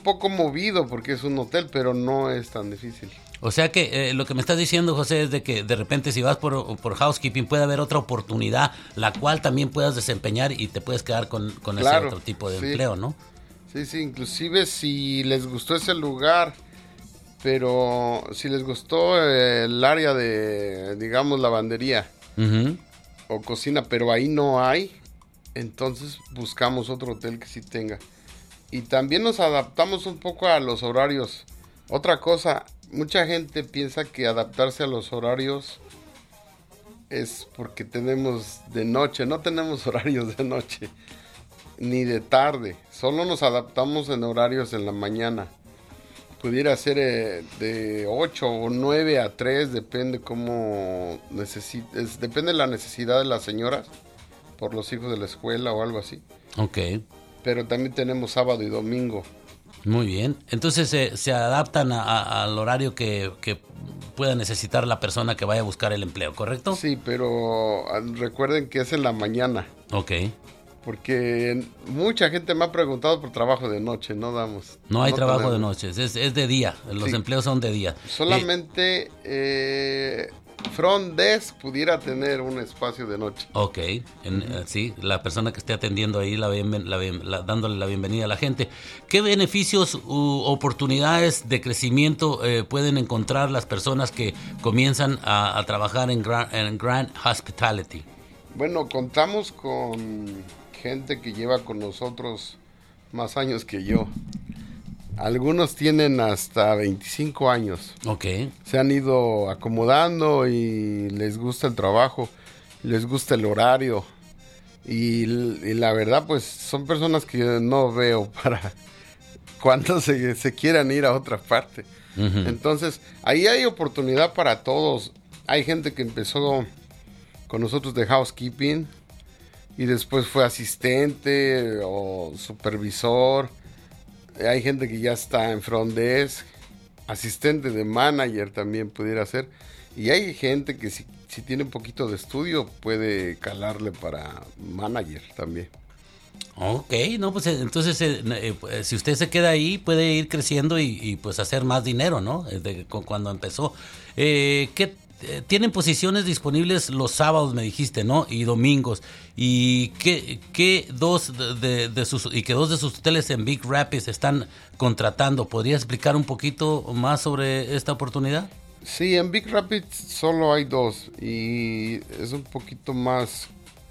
poco movido porque es un hotel, pero no es tan difícil. O sea que lo que me estás diciendo, José, es de que de repente si vas por housekeeping puede haber otra oportunidad, la cual también puedas desempeñar y te puedes quedar con ese otro tipo de empleo, ¿no? Sí, inclusive si les gustó ese lugar, pero si les gustó el área de, digamos, lavandería o cocina, pero ahí no hay, entonces buscamos otro hotel que sí tenga. Y también nos adaptamos un poco a los horarios. Otra cosa, mucha gente piensa que adaptarse a los horarios es porque tenemos de noche. No tenemos horarios de noche ni de tarde. Solo nos adaptamos en horarios en la mañana. Pudiera ser de 8 o 9 a 3, depende cómo depende de la necesidad de las señoras por los hijos de la escuela o algo así. Ok. Pero también tenemos sábado y domingo. Muy bien. Entonces se adaptan al horario que pueda necesitar la persona que vaya a buscar el empleo, ¿correcto? Sí, pero recuerden que es en la mañana. Ok. Porque mucha gente me ha preguntado por trabajo de noche, no damos. No hay trabajo de noche, es de día, los empleos son de día. Solamente Front Desk pudiera tener un espacio de noche. Ok, sí, la persona que esté atendiendo ahí, dándole la bienvenida a la gente. ¿Qué beneficios u oportunidades de crecimiento pueden encontrar las personas que comienzan a trabajar en Grand Hospitality? Bueno, contamos con gente que lleva con nosotros más años que yo. Algunos tienen hasta 25 años. Ok. Se han ido acomodando y les gusta el trabajo, les gusta el horario. Y la verdad, pues son personas que no veo para cuando se quieran ir a otra parte. Entonces, ahí hay oportunidad para todos. Hay gente que empezó con nosotros de housekeeping y después fue asistente o supervisor. Hay gente que ya está en front desk, asistente de manager también pudiera ser. Y hay gente que si tiene un poquito de estudio puede calarle para manager también. Ok, no, pues entonces si usted se queda ahí puede ir creciendo y pues hacer más dinero, ¿no? Cuando empezó. Tienen posiciones disponibles los sábados, me dijiste, ¿no? Y domingos. ¿Y que dos de sus hoteles en Big Rapids están contratando? ¿Podría explicar un poquito más sobre esta oportunidad? Sí, en Big Rapids solo hay 2 y es un poquito más...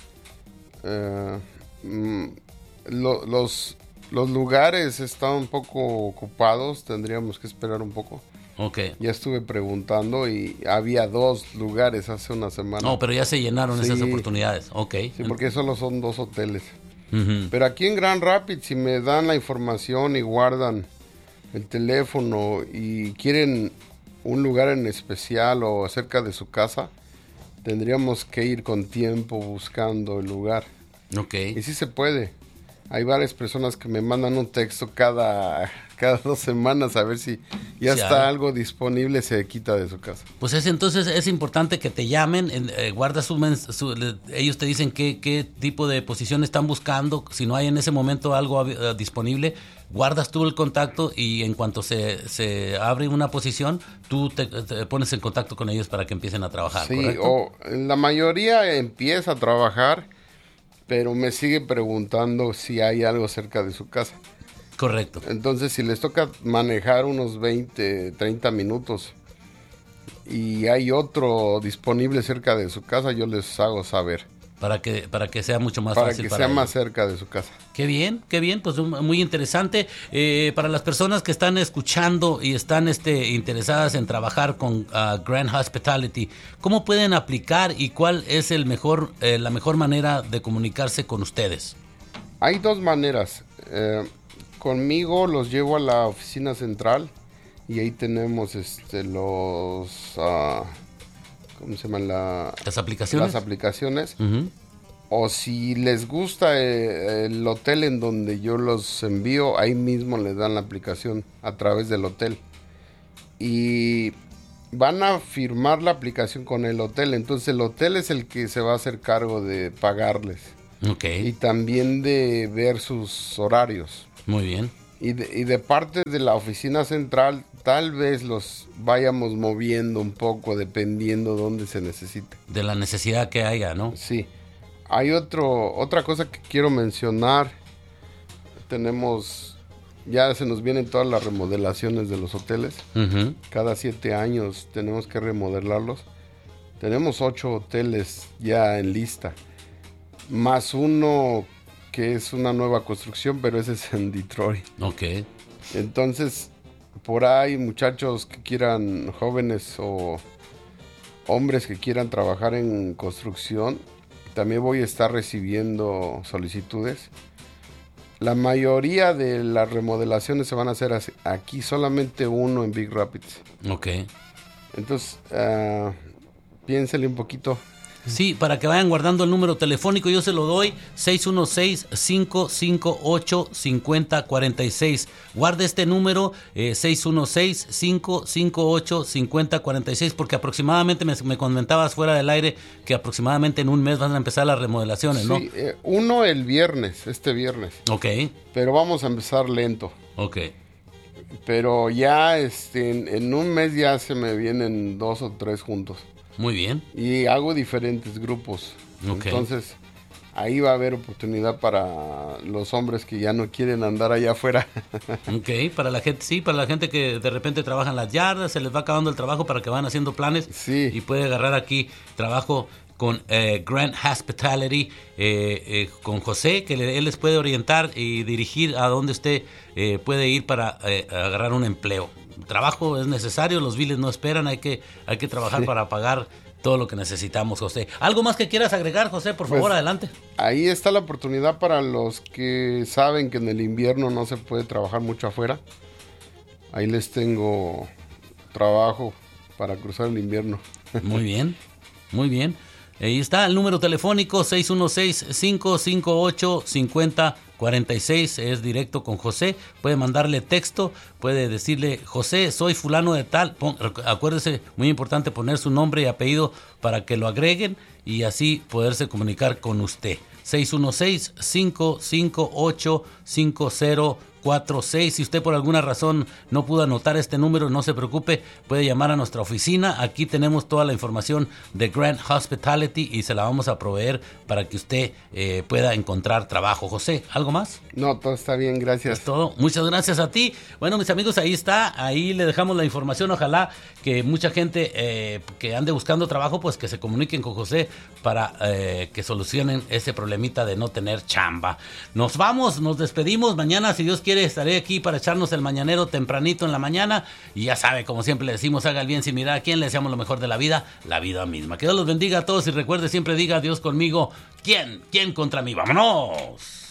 los lugares están un poco ocupados, tendríamos que esperar un poco. Okay. Ya estuve preguntando y había 2 lugares hace una semana. No, pero ya se llenaron esas oportunidades. Okay. Sí, porque solo son 2 hoteles. Pero aquí en Grand Rapids, si me dan la información y guardan el teléfono y quieren un lugar en especial o cerca de su casa, tendríamos que ir con tiempo buscando el lugar. Okay. Y sí se puede. Hay varias personas que me mandan un texto cada 2 semanas a ver si ya está algo disponible, se quita de su casa. Pues entonces es importante que te llamen, guarda ellos te dicen qué tipo de posición están buscando, si no hay en ese momento algo disponible, guardas tú el contacto y en cuanto se abre una posición, tú te pones en contacto con ellos para que empiecen a trabajar, sí, ¿correcto? O la mayoría empieza a trabajar, pero me sigue preguntando si hay algo cerca de su casa. Correcto. Entonces, si les toca manejar unos 20, 30 minutos y hay otro disponible cerca de su casa, yo les hago saber. Para que sea mucho más fácil. Para que sea más cerca de su casa. Qué bien, pues muy interesante. Para las personas que están escuchando y están interesadas en trabajar con Grand Hospitality, ¿cómo pueden aplicar y cuál es la mejor manera de comunicarse con ustedes? Hay 2 maneras. Conmigo los llevo a la oficina central y ahí tenemos ¿cómo se llaman? Las aplicaciones. Las aplicaciones. O si les gusta el hotel en donde yo los envío, ahí mismo les dan la aplicación a través del hotel. Y van a firmar la aplicación con el hotel. Entonces el hotel es el que se va a hacer cargo de pagarles. Okay. Y también de ver sus horarios. Muy bien. Y de parte de la oficina central, tal vez los vayamos moviendo un poco dependiendo dónde se necesite. De la necesidad que haya, ¿no? Sí. Hay otra cosa que quiero mencionar. Ya se nos vienen todas las remodelaciones de los hoteles. Uh-huh. Cada 7 años tenemos que remodelarlos. Tenemos 8 hoteles ya en lista. Más uno que es una nueva construcción, pero ese es en Detroit. Ok. Entonces, por ahí muchachos que quieran, jóvenes o hombres que quieran trabajar en construcción, también voy a estar recibiendo solicitudes. La mayoría de las remodelaciones se van a hacer aquí, solamente uno en Big Rapids. Ok. Entonces, piénsele un poquito. Sí, para que vayan guardando el número telefónico, yo se lo doy, 616-558-5046. Guarde este número, 616-558-5046, porque aproximadamente, me comentabas fuera del aire, que aproximadamente en un mes van a empezar las remodelaciones, ¿no? Sí, uno este viernes. Ok. Pero vamos a empezar lento. Ok. Pero ya en un mes ya se me vienen 2 o 3 juntos. Muy bien. Y hago diferentes grupos. Okay. Entonces, ahí va a haber oportunidad para los hombres que ya no quieren andar allá afuera. Ok, para la gente que de repente trabaja en las yardas, se les va acabando el trabajo para que van haciendo planes. Sí. Y puede agarrar aquí trabajo con Grant Hospitality, con José, que él les puede orientar y dirigir a donde usted puede ir para agarrar un empleo. Trabajo es necesario, los biles no esperan, hay que trabajar para pagar todo lo que necesitamos, José. ¿Algo más que quieras agregar, José? Por favor, adelante. Ahí está la oportunidad para los que saben que en el invierno no se puede trabajar mucho afuera. Ahí les tengo trabajo para cruzar el invierno. Muy bien, muy bien. Ahí está el número telefónico 616-558-5046, es directo con José. Puede mandarle texto, puede decirle: José, soy fulano de tal. Acuérdese, muy importante poner su nombre y apellido para que lo agreguen y así poderse comunicar con usted. 616-558-5046. Si usted por alguna razón no pudo anotar este número, no se preocupe, puede llamar a nuestra oficina. Aquí tenemos toda la información de Grant Hospitality y se la vamos a proveer para que usted pueda encontrar trabajo. José, ¿algo más? No, todo está bien, gracias. Es todo. Muchas gracias a ti. Bueno, mis amigos, ahí está. Ahí le dejamos la información. Ojalá que mucha gente que ande buscando trabajo, pues que se comuniquen con José para que solucionen ese problemita de no tener chamba. Nos vamos, nos despedimos. Mañana, si Dios quiere, estaré aquí para echarnos el mañanero tempranito en la mañana. Y ya sabe, como siempre le decimos, haga el bien sin mirar a quién. Le deseamos lo mejor de la vida misma. Que Dios los bendiga a todos y recuerde, siempre diga: Dios conmigo, ¿quién contra mí? ¡Vámonos!